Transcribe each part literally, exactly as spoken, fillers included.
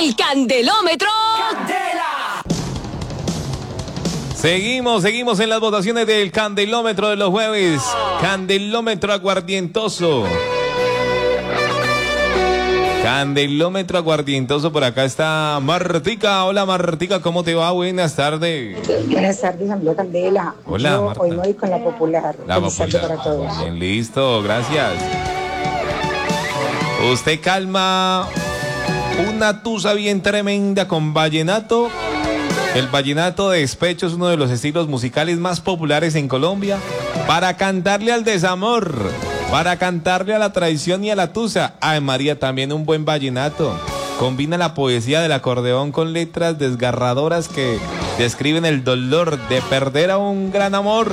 El Candelómetro. ¡Candela! Seguimos, seguimos en las votaciones del Candelómetro de los jueves. Candelómetro aguardientoso. Candelómetro aguardientoso, por acá está Martica. Hola Martica, ¿cómo te va? Buenas tardes. Buenas tardes, amiga Candela. Hola, Yo Marta. hoy voy con la popular. La Feliz tarde popular. para todos. Bien, listo, gracias. Usted calma una tusa bien tremenda con vallenato. El vallenato de despecho es uno de los estilos musicales más populares en Colombia. Para cantarle al desamor, para cantarle a la traición y a la tusa. Ay, María, también un buen vallenato. Combina la poesía del acordeón con letras desgarradoras que describen el dolor de perder a un gran amor.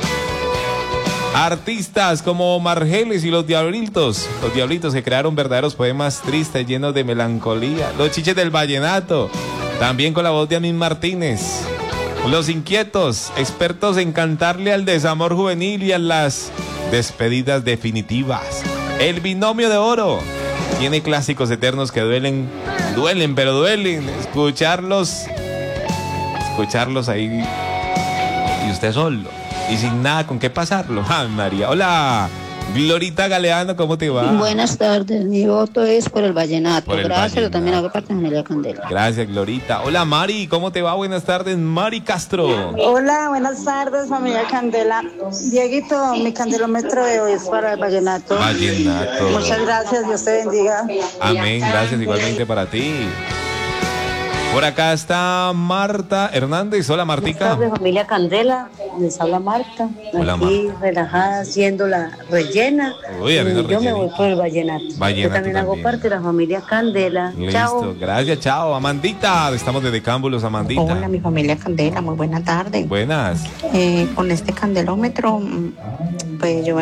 Artistas como Margeles y los Diablitos, los Diablitos que crearon verdaderos poemas tristes llenos de melancolía. Los Chiches del Vallenato, también con la voz de Anín Martínez. Los Inquietos, expertos en cantarle al desamor juvenil y a las despedidas definitivas. El Binomio de Oro tiene clásicos eternos que duelen, duelen, pero duelen. Escucharlos, escucharlos ahí y usted solo. Y sin nada con qué pasarlo. ¡Ay, María! Hola, Glorita Galeano, ¿cómo te va? Buenas tardes, mi voto es por el vallenato. Por el Gracias, vallenato. yo también hago parte de Amelia Candela. Gracias, Glorita. Hola, Mari, ¿cómo te va? Buenas tardes, Mari Castro. Hola, buenas tardes, familia Candela. Dieguito, mi candelómetro de hoy es para el vallenato. Vallenato. Muchas gracias, Dios te bendiga. Amén, gracias igualmente para ti. Por acá está Marta Hernández. Hola, Buenas Martica. tardes, familia Candela, les habla Marta, Hola, aquí relajada haciendo la rellena. Uy, y haciendo yo me voy rellenito. por el vallenato. Vallenato yo también, hago también. parte de la familia Candela. Listo, Chao. gracias, chao. Amandita, estamos desde Cámbulos, Amandita. Hola, mi familia Candela, muy buena tarde. Buenas. Eh, con este candelómetro, mm, pues yo